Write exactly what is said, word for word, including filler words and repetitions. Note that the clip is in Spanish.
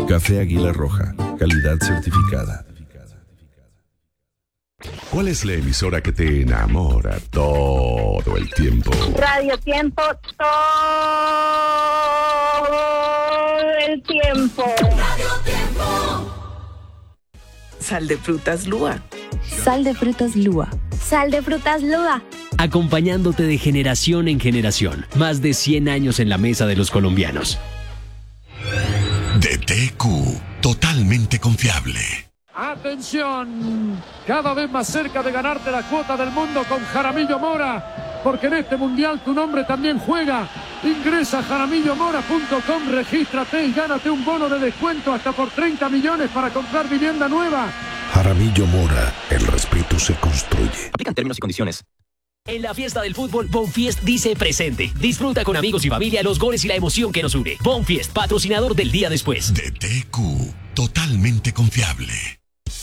Café Águila Roja, calidad certificada. ¿Cuál es la emisora que te enamora todo el tiempo? Radio Tiempo, todo el tiempo. Radio Tiempo. Sal de frutas Lua. Sal de frutas Lua. Sal de frutas Lua. Acompañándote de generación en generación. Más de cien años en la mesa de los colombianos. D T Q, totalmente confiable. ¡Atención! Cada vez más cerca de ganarte la cuota del mundo con Jaramillo Mora, porque en este mundial tu nombre también juega. Ingresa a jaramillo mora punto com, regístrate y gánate un bono de descuento hasta por treinta millones para comprar vivienda nueva. Jaramillo Mora, el respeto se construye. Aplican términos y condiciones. En la fiesta del fútbol, Bonfiest dice presente. Disfruta con amigos y familia los goles y la emoción que nos une. Bonfiest, patrocinador del día después. D T Q, totalmente confiable.